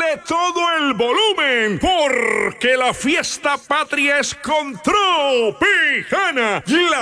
todo el volumen, porque la fiesta patria es con Tropijana.